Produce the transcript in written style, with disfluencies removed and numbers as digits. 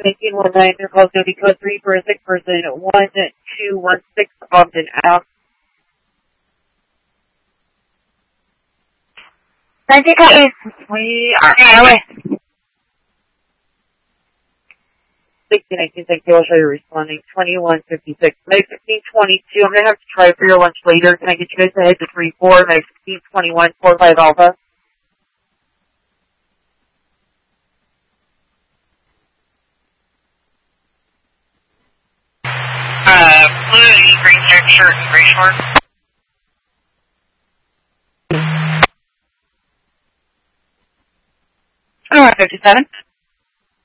1919, your call is going to be code 3 for a sick person, 1216 Ogden out. We are away. 1619, thank you. I'll show you responding. 2156. Meg 1622. I'm going to have to try for your lunch later. Can I get you guys ahead to 34? Meg 1621, 45 Alpha. Blue, green shirt, gray shorts. 2157.